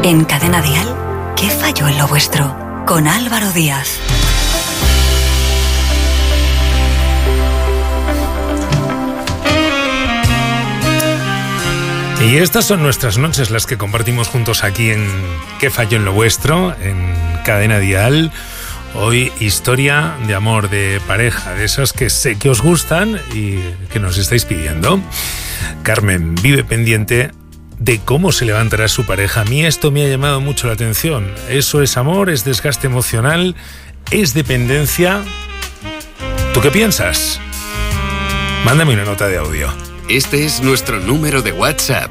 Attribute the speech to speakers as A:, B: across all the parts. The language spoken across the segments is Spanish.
A: En Cadena Dial, ¿qué falló en lo vuestro? Con Álvaro Díaz.
B: Y estas son nuestras noches, las que compartimos juntos aquí en ¿Qué falló en lo vuestro? En Cadena Dial. Hoy historia de amor, de pareja, de esas que sé que os gustan y que nos estáis pidiendo. Carmen vive pendiente de cómo se levantará su pareja. A mí esto me ha llamado mucho la atención. ¿Eso es amor? ¿Es desgaste emocional? ¿Es dependencia? ¿Tú qué piensas? Mándame una nota de audio.
C: Este es nuestro número de WhatsApp,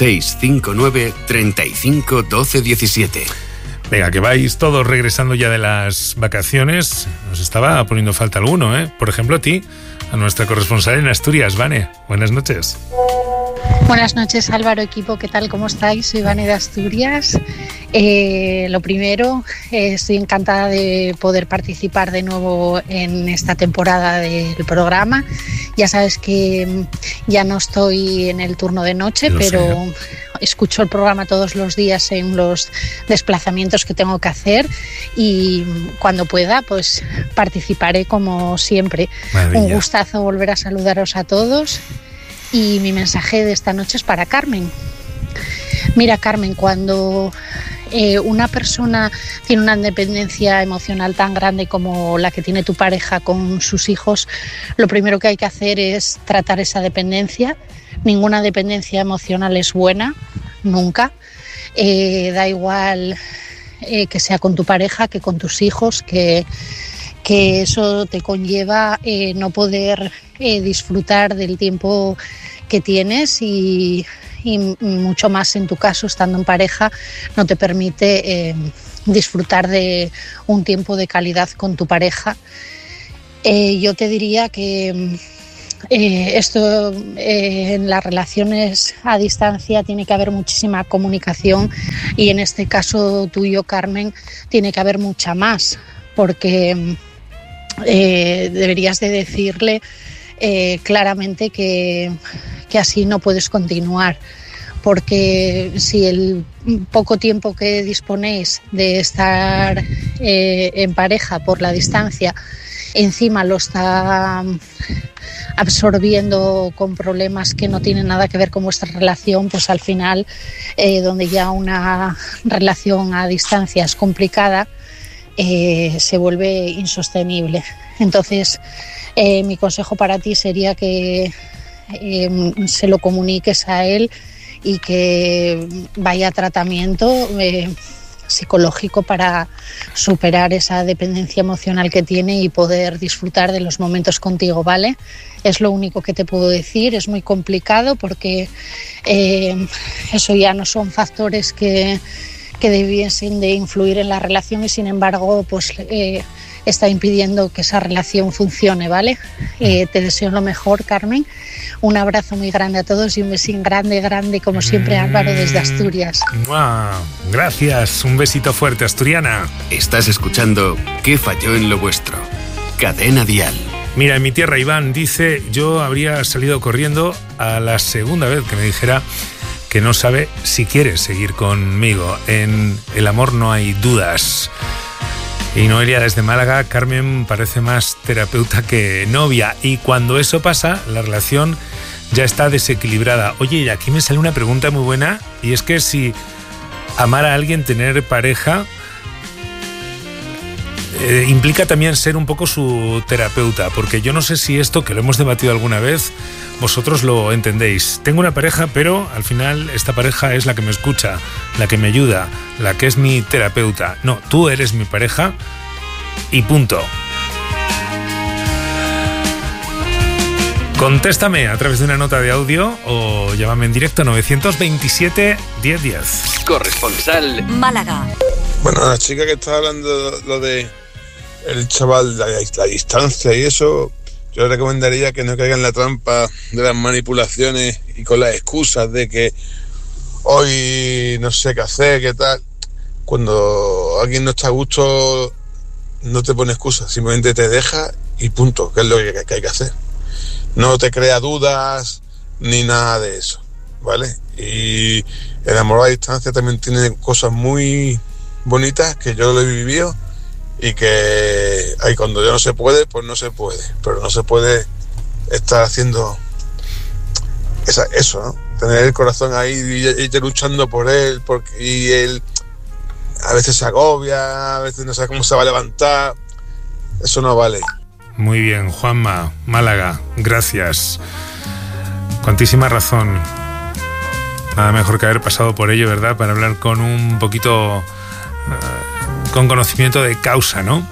C: 659 35 12 17.
B: Venga, que vais todos regresando ya de las vacaciones. Nos estaba poniendo falta alguno, ¿eh? Por ejemplo, a ti, a nuestra corresponsal en Asturias, Vane. Buenas noches.
D: Buenas noches, Álvaro, equipo, ¿qué tal? ¿Cómo estáis? Soy Vane de Asturias. Lo primero, estoy encantada de poder participar de nuevo en esta temporada del programa. Ya sabes que ya no estoy en el turno de noche, pero escucho el programa todos los días en los desplazamientos que tengo que hacer y cuando pueda, pues participaré como siempre. Maravilla. Un gustazo volver a saludaros a todos. Y mi mensaje de esta noche es para Carmen. Mira, Carmen, cuando una persona tiene una dependencia emocional tan grande como la que tiene tu pareja con sus hijos, lo primero que hay que hacer es tratar esa dependencia. Ninguna dependencia emocional es buena, nunca. Da igual que sea con tu pareja, que con tus hijos, que eso te conlleva no poder disfrutar del tiempo que tienes y mucho más en tu caso, estando en pareja, no te permite disfrutar de un tiempo de calidad con tu pareja. Yo te diría que esto en las relaciones a distancia tiene que haber muchísima comunicación y en este caso tuyo, Carmen, tiene que haber mucha más, porque deberías de decirle claramente que así no puedes continuar, porque si el poco tiempo que disponéis de estar en pareja por la distancia encima lo está absorbiendo con problemas que no tienen nada que ver con vuestra relación, pues al final donde ya una relación a distancia es complicada, se vuelve insostenible. Entonces mi consejo para ti sería que se lo comuniques a él y que vaya a tratamiento psicológico para superar esa dependencia emocional que tiene y poder disfrutar de los momentos contigo, ¿vale? Es lo único que te puedo decir. Es muy complicado porque eso ya no son factores que debiesen de influir en la relación y sin embargo pues está impidiendo que esa relación funcione, ¿vale? Te deseo lo mejor, Carmen. Un abrazo muy grande a todos y un besín grande, como siempre, Álvaro, desde Asturias.
B: ¡Wow! Gracias, un besito fuerte, asturiana.
C: Estás escuchando ¿Qué falló en lo vuestro? Cadena Dial.
B: Mira, en mi tierra, Iván dice, yo habría salido corriendo a la segunda vez que me dijera que no sabe si quiere seguir conmigo. En el amor no hay dudas. Y Noelia desde Málaga, Carmen parece más terapeuta que novia. Y cuando eso pasa, la relación ya está desequilibrada. Oye, y aquí me sale una pregunta muy buena, y es que si amar a alguien, tener pareja, implica también ser un poco su terapeuta, porque yo no sé si esto, que lo hemos debatido alguna vez, vosotros lo entendéis. Tengo una pareja, pero al final esta pareja es la que me escucha, la que me ayuda, la que es mi terapeuta. No, tú eres mi pareja y punto. Contéstame a través de una nota de audio o llámame en directo 927 1010.
C: Corresponsal
A: Málaga.
E: Bueno, la chica que está hablando lo de el chaval, la distancia y eso, yo le recomendaría que no caiga en la trampa de las manipulaciones y con las excusas de que hoy no sé qué hacer, qué tal. Cuando alguien no está a gusto, no te pone excusas, simplemente te deja y punto, que es lo que hay que hacer. No te crea dudas ni nada de eso. ¿vale? Y el amor a distancia también tiene cosas muy bonitas que yo lo he vivido y que cuando ya no se puede, pues no se puede, pero no se puede estar haciendo eso, ¿no? Tener el corazón ahí y luchando por él, y él a veces se agobia, a veces no sabe cómo se va a levantar. Eso no vale.
B: Muy bien, Juanma, Málaga, gracias. Cuantísima razón. Nada mejor que haber pasado por ello, ¿verdad? Para hablar con un poquito, con conocimiento de causa, ¿no?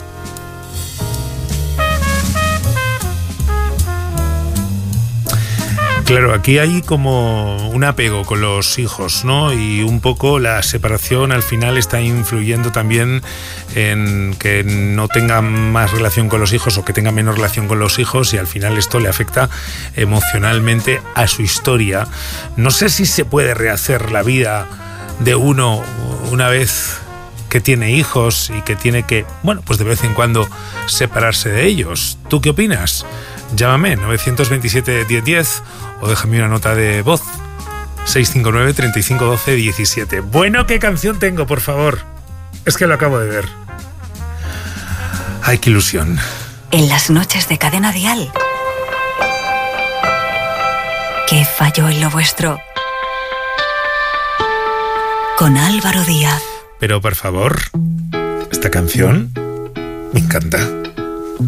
B: Claro, aquí hay como un apego con los hijos, ¿no? Y un poco la separación al final está influyendo también en que no tenga más relación con los hijos o que tenga menos relación con los hijos, y al final esto le afecta emocionalmente a su historia. No sé si se puede rehacer la vida de uno una vez que tiene hijos y que tiene que, bueno, pues de vez en cuando separarse de ellos. ¿Tú qué opinas? Llámame 927 1010 o déjame una nota de voz 659 35 12 17. Bueno, ¿qué canción tengo, por favor? Es que lo acabo de ver. Ay, qué ilusión.
A: En las noches de Cadena Dial. ¿Qué falló en lo vuestro? Con Álvaro Díaz.
B: Pero por favor, esta canción me encanta.